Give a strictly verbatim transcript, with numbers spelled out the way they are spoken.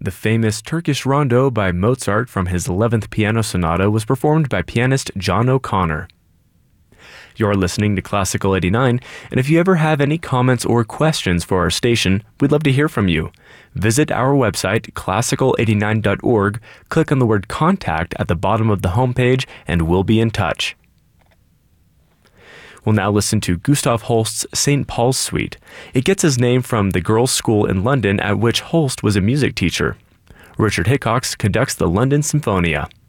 The famous Turkish Rondo by Mozart from his eleventh Piano Sonata was performed by pianist John O'Connor. You're listening to Classical eighty-nine, and if you ever have any comments or questions for our station, we'd love to hear from you. Visit our website, classical eighty-nine dot org, click on the word Contact at the bottom of the homepage, and we'll be in touch. We'll now listen to Gustav Holst's Saint Paul's Suite. It gets its name from the girls' school in London at which Holst was a music teacher. Richard Hickox conducts the London Sinfonia.